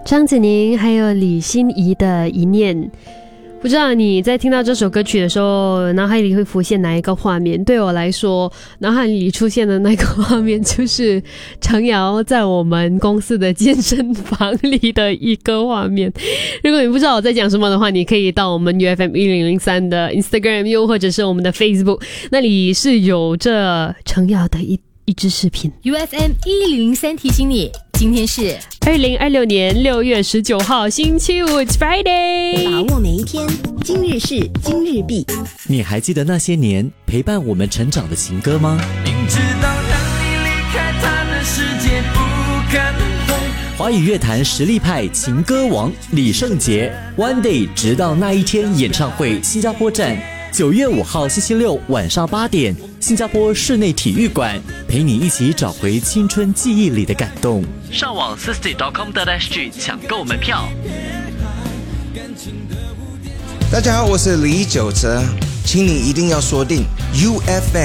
张子宁还有李心怡的一念。不知道你在听到这首歌曲的时候，脑海里会浮现哪一个画面？对我来说，脑海里出现的那个画面就是程瑶在我们公司的健身房里的一个画面。如果你不知道我在讲什么的话，你可以到我们 UFM1003 的 Instagram， 又或者是我们的 Facebook， 那里是有着程瑶的一支视频。 UFM1003 提醒你，今天是 2026年6月19号星期五 It's Friday， 把握每一天，今日事今日毕。 你还记得那些年陪伴我们成长的情歌吗？ 明知道让你离开他的世界不可能。 华语乐坛实力派情歌王李圣杰 One Day 直到那一天演唱会新加坡站9月5号星期六晚上8点，新加坡室内体育馆，陪你一起找回青春记忆里的感动。上网 60.com.sg 抢购门票。 大家好，我是李玖哲，请你一定要锁定 UFM